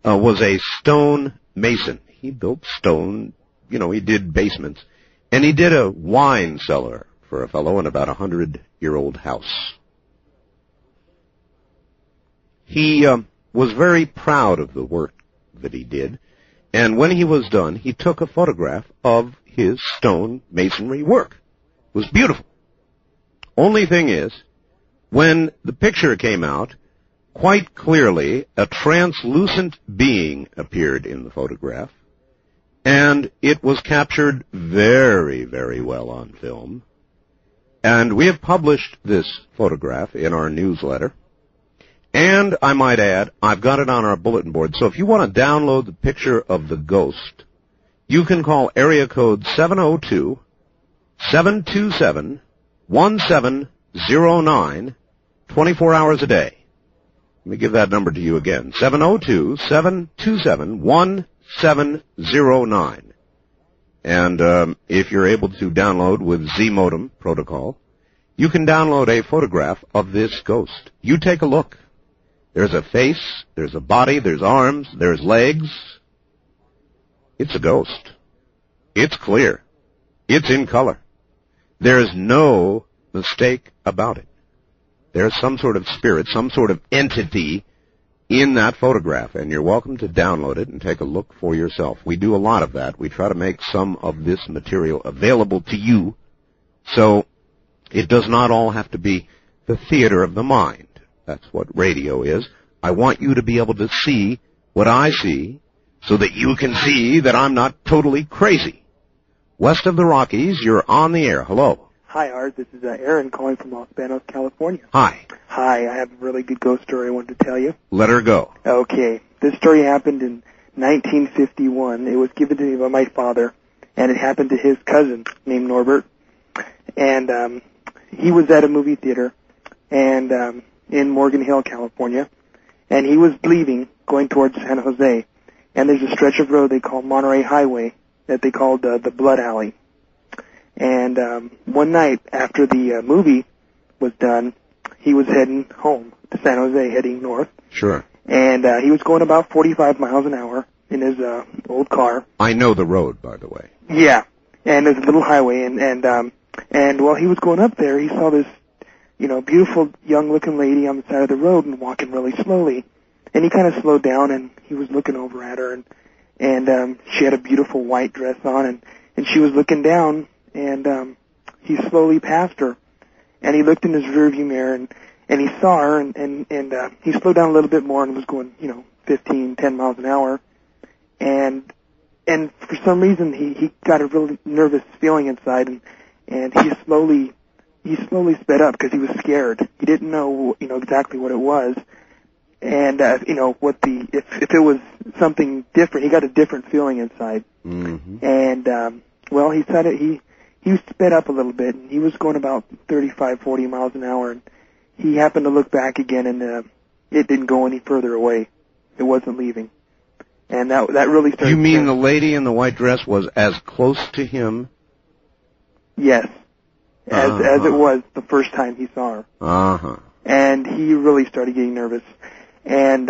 was a stone mason. He built stone, he did basements. And he did a wine cellar for a fellow in about a 100-year-old house. He was very proud of the work that he did, and when he was done, he took a photograph of his stone masonry work. It was beautiful. Only thing is, when the picture came out, quite clearly a translucent being appeared in the photograph, and it was captured very, very well on film. And we have published this photograph in our newsletter. And I might add, I've got it on our bulletin board. So if you want to download the picture of the ghost, you can call area code 702-727-1709 24 hours a day. Let me give that number to you again. 702-727-1709. And if you're able to download with Z-Modem protocol, you can download a photograph of this ghost. You take a look. There's a face, there's a body, there's arms, there's legs. It's a ghost. It's clear. It's in color. There's no mistake about it. There's some sort of spirit, some sort of entity in that photograph, and you're welcome to download it and take a look for yourself. We do a lot of that. We try to make some of this material available to you, so it does not all have to be the theater of the mind. That's what radio is. I want you to be able to see what I see so that you can see that I'm not totally crazy. West of the Rockies, you're on the air. Hello. Hi, Art. This is Aaron calling from Los Banos, California. Hi. Hi. I have a really good ghost story I wanted to tell you. Let her go. Okay. This story happened in 1951. It was given to me by my father, and it happened to his cousin named Norbert. And he was at a movie theater and in Morgan Hill, California, and he was leaving, going towards San Jose. And there's a stretch of road they call Monterey Highway that they called the Blood Alley. And one night after the movie was done, he was heading home to San Jose, heading north. Sure. And he was going about 45 miles an hour in his old car. I know the road, by the way. Yeah. And there's a little highway, and while he was going up there, he saw this, beautiful young-looking lady on the side of the road and walking really slowly. And he kind of slowed down, and he was looking over at her, and she had a beautiful white dress on, and she was looking down, and he slowly passed her. And he looked in his rearview mirror, and he saw her, and he slowed down a little bit more and was going, 10 miles an hour. And for some reason, he got a really nervous feeling inside, and he slowly sped up because he was scared. He didn't know, exactly what it was. And, if it was something different, he got a different feeling inside. Mm-hmm. And, he said he sped up a little bit, and he was going about 35, 40 miles an hour, and he happened to look back again, and, it didn't go any further away. It wasn't leaving. And that really started. You mean the lady in the white dress was as close to him? Yes. As it was the first time he saw her. Uh-huh. And he really started getting nervous. And,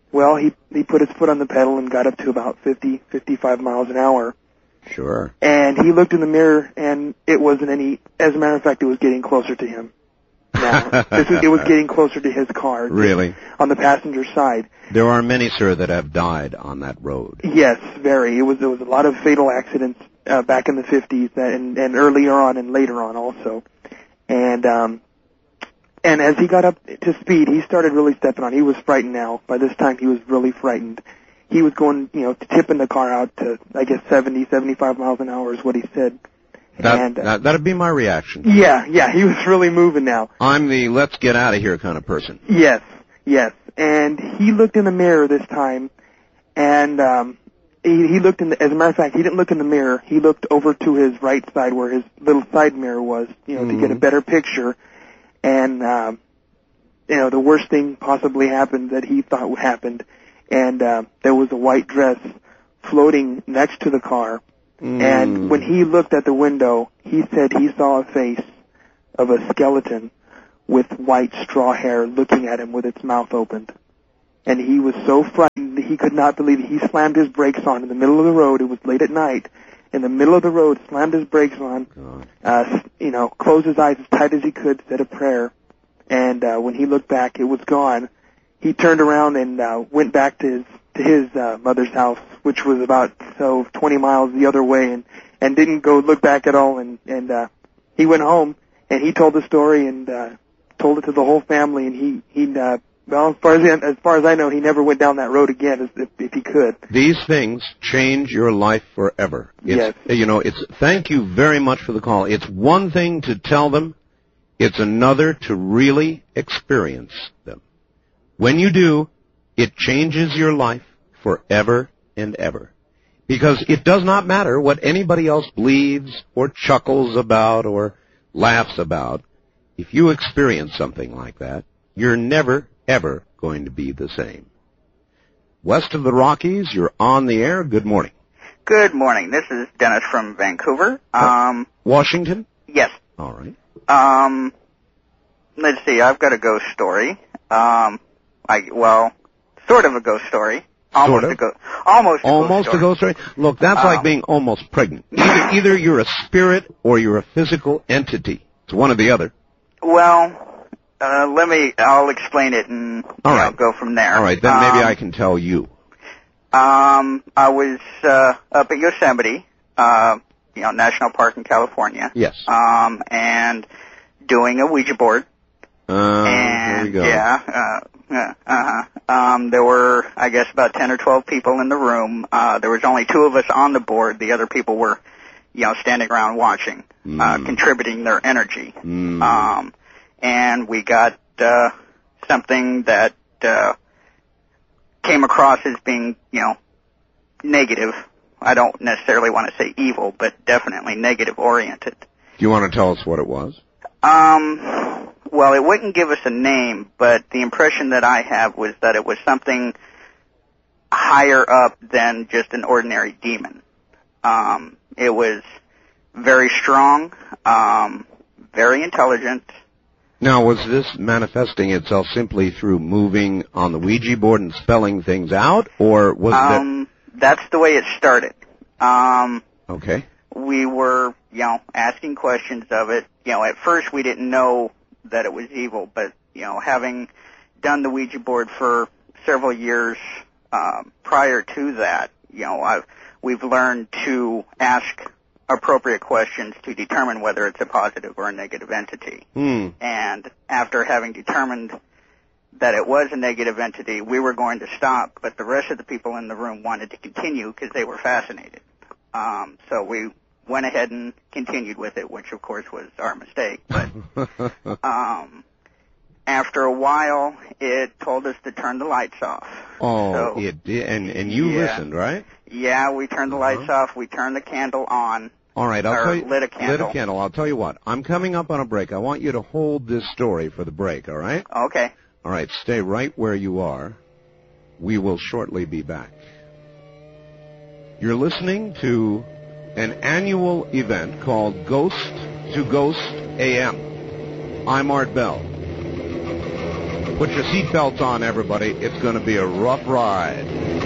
he put his foot on the pedal and got up to about 50, 55 miles an hour. Sure. And he looked in the mirror, and it wasn't any, as a matter of fact, it was getting closer to him. Now, it was getting closer to his car. Really? On the passenger side. There are many, sir, that have died on that road. Yes, very. There was a lot of fatal accidents back in the 50s and earlier on and later on also. And as he got up to speed, he started really stepping on. He was frightened now. By this time, he was really frightened. He was going, tipping the car out to, I guess, 70, 75 miles an hour is what he said. That'd be my reaction. Yeah, he was really moving now. I'm the let's get out of here kind of person. Yes. And he looked in the mirror this time, and he looked as a matter of fact, he didn't look in the mirror. He looked over to his right side where his little side mirror was, to get a better picture. And, the worst thing possibly happened that he thought happened. And there was a white dress floating next to the car. And when he looked at the window, he said he saw a face of a skeleton with white straw hair looking at him with its mouth opened. And he was so frightened, he could not believe it. He slammed his brakes on in the middle of the road. It was late at night. In the middle of the road, slammed his brakes on, closed his eyes as tight as he could, said a prayer, and when he looked back, it was gone. He turned around and went back to his mother's house, which was about 20 miles the other way, and didn't go look back at all. And he went home and he told the story and told it to the whole family. And he well, as far as I know, he never went down that road again if he could. These things change your life forever. Yes. Thank you very much for the call. It's one thing to tell them. It's another to really experience them. When you do, it changes your life forever and ever. Because it does not matter what anybody else believes or chuckles about or laughs about. If you experience something like that, you're never, ever going to be the same. West of the Rockies, you're on the air. Good morning. Good morning. This is Dennis from Vancouver. Washington? Yes. All right. Let's see. I've got a ghost story. Sort of a ghost story. Almost a ghost story. Look, that's like being almost pregnant. Either you're a spirit or you're a physical entity. It's one or the other. Well, I'll explain it and go from there. All right, then maybe I can tell you. I was up at Yosemite, National Park in California. Yes. And doing a Ouija board. Here we go. There were, I guess, about 10 or 12 people in the room. There was only 2 of us on the board. The other people were, standing around watching, contributing their energy. And we got something that came across as being, negative. I don't necessarily want to say evil, but definitely negative-oriented. Do you want to tell us what it was? Well, it wouldn't give us a name, but the impression that I have was that it was something higher up than just an ordinary demon. It was very strong, very intelligent. Now, was this manifesting itself simply through moving on the Ouija board and spelling things out, or was That's the way it started. Okay. We were, asking questions of it. At first we didn't know that it was evil, but, having done the Ouija board for several years prior to that, we've learned to ask appropriate questions to determine whether it's a positive or a negative entity. And after having determined that it was a negative entity, we were going to stop, but the rest of the people in the room wanted to continue because they were fascinated. So we went ahead and continued with it, which of course was our mistake. But after a while, it told us to turn the lights off. Oh, so, it did, and you listened, right? Yeah, we turned the lights off. We turned the candle on. All right, I'll tell you. Lit a candle. Lit a candle. I'll tell you what. I'm coming up on a break. I want you to hold this story for the break. All right? Okay. All right. Stay right where you are. We will shortly be back. You're listening to an annual event called Ghost to Ghost AM. I'm Art Bell. Put your seatbelts on, everybody. It's going to be a rough ride.